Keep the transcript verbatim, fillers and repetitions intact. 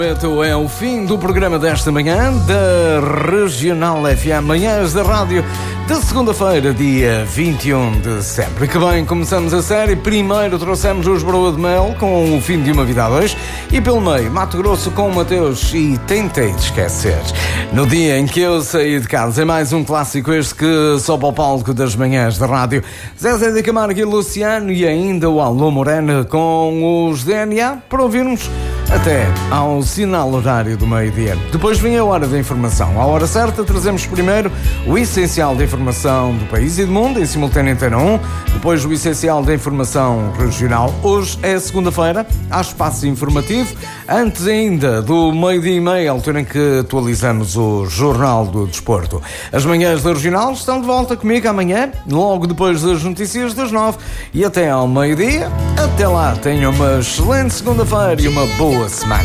É o fim do programa desta manhã da Regional F M, manhãs da rádio da segunda-feira, dia vinte e um de setembro. Que bem, começamos a série. Primeiro trouxemos os Broa de Mel com o fim de uma vida a dois e pelo meio Mato Grosso com o Mateus e Tentei de Esquecer. No dia em que eu saí de casa, é mais um clássico este que sobe ao palco das manhãs da rádio. Zezé de Camargo e Luciano e ainda o Alô Morena com os D N A para ouvirmos até ao sinal horário do meio-dia. Depois vem a hora da informação. À hora certa trazemos primeiro o essencial da informação do país e do mundo, em simultâneo Antena um. Depois o essencial da informação regional. Hoje é segunda-feira, há espaço informativo. Antes ainda do meio-dia e meia, altura em que atualizamos o Jornal do Desporto. As manhãs da Regional estão de volta comigo amanhã, logo depois das notícias das nove e até ao meio-dia. Até lá, tenham uma excelente segunda-feira e uma boa semana.